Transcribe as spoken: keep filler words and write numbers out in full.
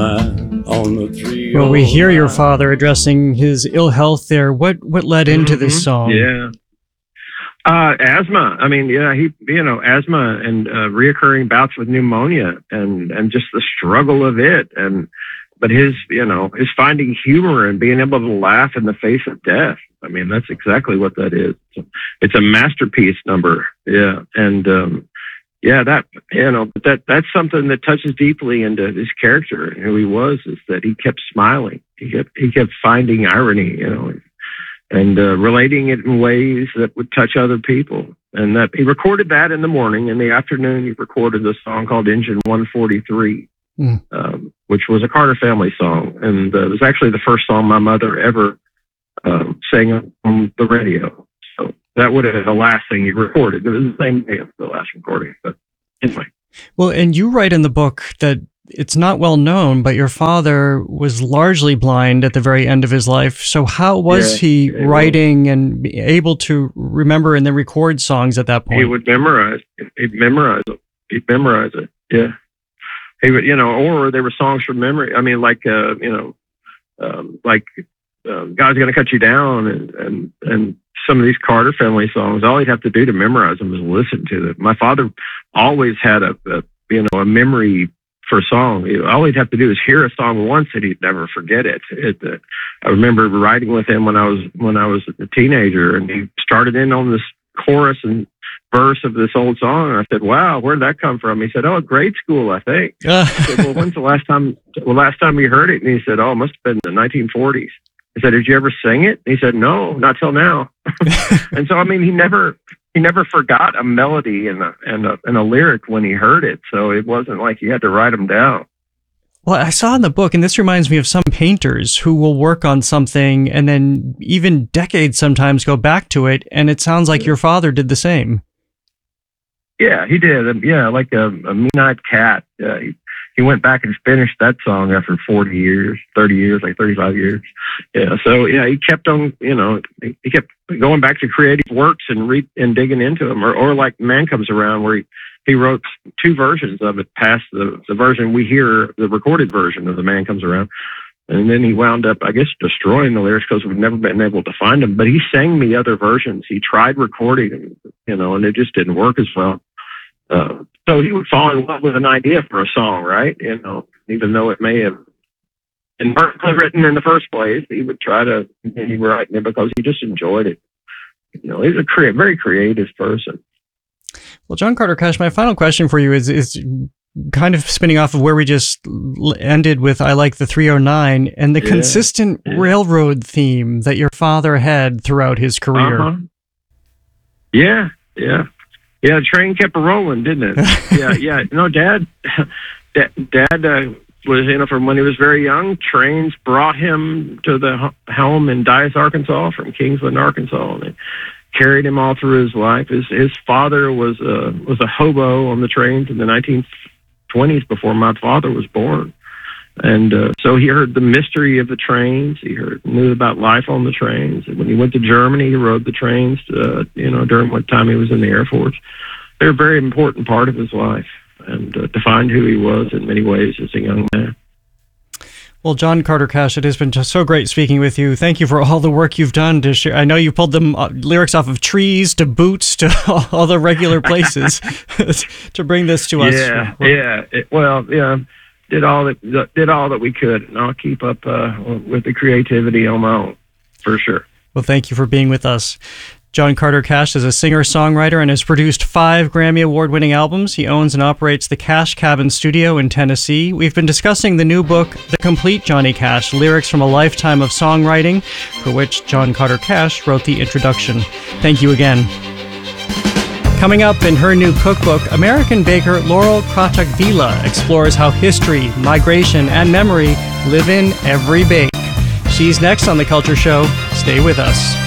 mine on the three. Well, we hear your father addressing his ill health there. What what led into mm-hmm. this song? Yeah. Uh, asthma. I mean, yeah, he, you know, asthma and uh, reoccurring bouts with pneumonia and, and just the struggle of it. And, but his, you know, his finding humor and being able to laugh in the face of death. I mean, that's exactly what that is. It's a masterpiece number. Yeah. And, um, yeah, that, you know, that, that's something that touches deeply into his character and who he was, is that he kept smiling. He kept, he kept finding irony, you know, and uh, relating it in ways that would touch other people. And that he recorded that in the morning. In the afternoon, he recorded a song called Engine one forty-three, mm. um, which was a Carter Family song. And uh, it was actually the first song my mother ever um, sang on the radio. So that would have been the last thing he recorded. It was the same day as the last recording. But anyway. Well, and you write in the book that it's not well known, but your father was largely blind at the very end of his life. So how was yeah, he yeah, writing and able to remember and then record songs at that point? He would memorize. He'd memorize it. He'd memorize it. Yeah. He would, you know, or there were songs from memory. I mean, like, uh, you know, um, like uh, God's Gonna Cut You Down and, and, and some of these Carter Family songs. All he'd have to do to memorize them was listen to them. My father always had a, a you know, a memory for a song. All he'd have to do is hear a song once and he'd never forget it. it uh, I remember writing with him when I was when I was a teenager, and he started in on this chorus and verse of this old song. And I said, "Wow, where'd that come from?" He said, "Oh, grade school, I think." I said, "Well, when's the last time? Well, last time you heard it?" And he said, "Oh, it must have been the nineteen forties." I said, "Did you ever sing it?" And he said, "No, not till now." And so, I mean, he never. He never forgot a melody and a, and, a, and a lyric when he heard it. So it wasn't like he had to write them down. Well, I saw in the book, and this reminds me of some painters who will work on something and then even decades sometimes go back to it. And it sounds like your father did the same. Yeah, he did. Yeah, like a, a mean-eyed cat. Uh, he, he went back and finished that song after forty years, thirty years, like thirty-five years. Yeah, so yeah, he kept on, you know, he, he kept going back to creative works and re- and digging into them. Or, or like Man Comes Around, where he, he wrote two versions of it past the, the version we hear, the recorded version of The Man Comes Around. And then he wound up, I guess, destroying the lyrics because we've never been able to find them. But he sang me other versions. He tried recording them, you know, and it just didn't work as well. Uh, so he would fall in love with an idea for a song, right? You know, even though it may have been perfectly written in the first place, he would try to continue writing it because he just enjoyed it. You know, he's a crea- very creative person. Well, John Carter Cash, my final question for you is is kind of spinning off of where we just ended with I Like the three oh nine and the yeah, consistent yeah. railroad theme that your father had throughout his career. Uh-huh. Yeah, yeah. Yeah, the train kept rolling, didn't it? Yeah, yeah. No, Dad, Dad, Dad uh, was, you know, from when he was very young, trains brought him to the home in Dyess, Arkansas, from Kingsland, Arkansas, and they carried him all through his life. His his father was a was a hobo on the trains in the nineteen twenties before my father was born, and uh, so he heard the mystery of the trains. He heard knew about life on the trains. And when he went to Germany, he rode the trains. Uh, you know, during what time he was in the Air Force. They're a very important part of his life and uh, defined who he was in many ways as a young man. Well, John Carter Cash, it has been just so great speaking with you. Thank you for all the work you've done to share. I know you pulled them uh, lyrics off of trees to boots to all the regular places to bring this to us. Yeah, yeah. It, well, yeah, did all that did all that we could, and I'll keep up uh, with the creativity on my own, for sure. Well, thank you for being with us. John Carter Cash is a singer-songwriter and has produced five Grammy Award-winning albums. He owns and operates the Cash Cabin Studio in Tennessee. We've been discussing the new book, The Complete Johnny Cash, Lyrics from a Lifetime of Songwriting, for which John Carter Cash wrote the introduction. Thank you again. Coming up in her new cookbook, American baker Laurel Kratochvila explores how history, migration, and memory live in every bake. She's next on The Culture Show. Stay with us.